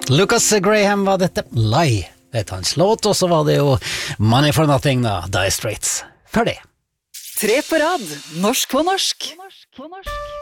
Lucas Graham var dette. Lie vet hans låt, og så var det jo Money for Nothing da, Dire Straits. Ferdig. 3 på rad, norsk på norsk.